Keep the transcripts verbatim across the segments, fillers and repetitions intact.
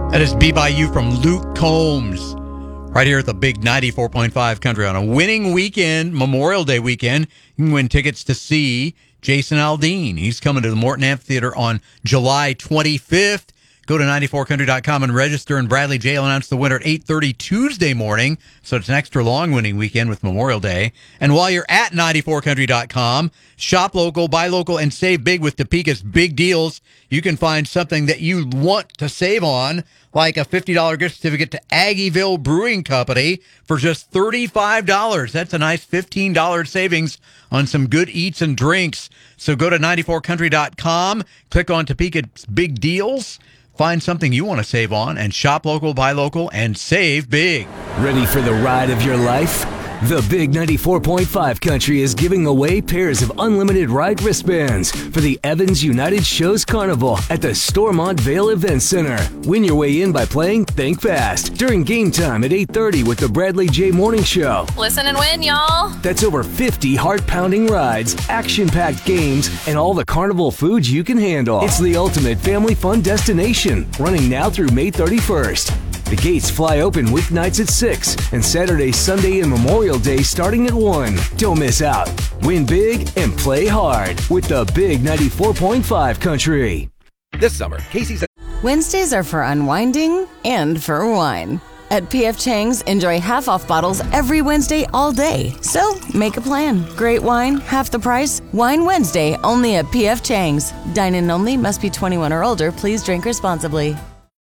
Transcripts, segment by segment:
That is Be By You from Luke Combs. Right here at the big ninety-four point five Country on a winning weekend, Memorial Day weekend. You can win tickets to see Jason Aldean. He's coming to the Morton Amphitheater on July twenty-fifth. Go to ninety-four country dot com and register, and Bradley J will announce the winner at eight thirty Tuesday morning. So it's an extra long winning weekend with Memorial Day. And while you're at ninety-four country dot com, shop local, buy local, and save big with Topeka's big deals. You can find something that you want to save on, like a fifty dollars gift certificate to Aggieville Brewing Company for just thirty-five dollars. That's a nice fifteen dollars savings on some good eats and drinks. So go to ninety-four country dot com, click on Topeka's big deals, find something you want to save on, and shop local, buy local, and save big. Ready for the ride of your life? The Big ninety-four point five Country is giving away pairs of unlimited ride wristbands for the Evans United Shows Carnival at the Stormont Vale Event Center. Win your way in by playing Think Fast during game time at eight thirty with the Bradley J Morning Show. Listen and win, y'all. That's over fifty heart-pounding rides, action-packed games, and all the carnival foods you can handle. It's the ultimate family fun destination, running now through May thirty-first. The gates fly open weeknights at six and Saturday, Sunday, and Memorial Day starting at one. Don't miss out. Win big and play hard with the Big ninety-four point five Country. This summer, Casey's... Wednesdays are for unwinding and for wine. At P F Chang's, enjoy half-off bottles every Wednesday all day. So, make a plan. Great wine, half the price. Wine Wednesday, only at P F Chang's. Dine-in only, must be twenty-one or older. Please drink responsibly.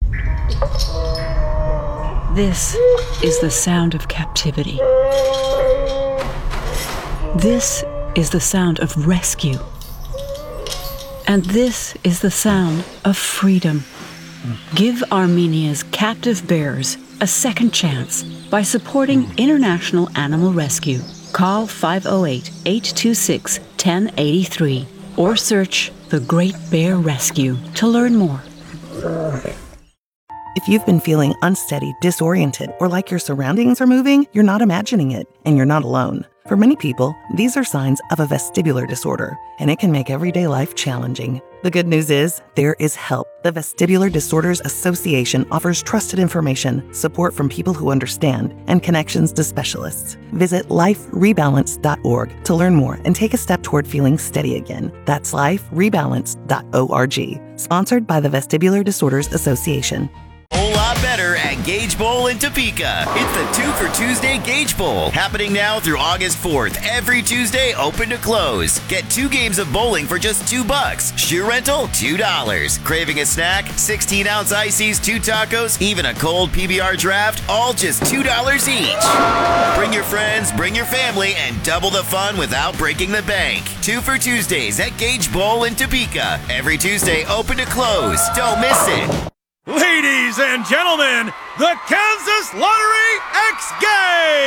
This is the sound of captivity. This is the sound of rescue. And this is the sound of freedom. Give Armenia's captive bears a second chance by supporting International Animal Rescue. Call five oh eight, eight two six, one oh eight three or search The Great Bear Rescue to learn more. If you've been feeling unsteady, disoriented, or like your surroundings are moving, you're not imagining it, and you're not alone. For many people, these are signs of a vestibular disorder, and it can make everyday life challenging. The good news is, there is help. The Vestibular Disorders Association offers trusted information, support from people who understand, and connections to specialists. Visit life rebalance dot org to learn more and take a step toward feeling steady again. That's life rebalance dot org. Sponsored by the Vestibular Disorders Association. Whole lot better at Gage Bowl in Topeka. It's the Two for Tuesday Gage Bowl, happening now through August fourth. Every Tuesday, open to close. Get two games of bowling for just two bucks. Shoe rental, two dollars. Craving a snack? sixteen ounce ices, two tacos, even a cold P B R draft, all just two dollars each. Bring your friends, bring your family, and double the fun without breaking the bank. Two for Tuesdays at Gage Bowl in Topeka. Every Tuesday, open to close. Don't miss it. Ladies and gentlemen, the Kansas Lottery X Games!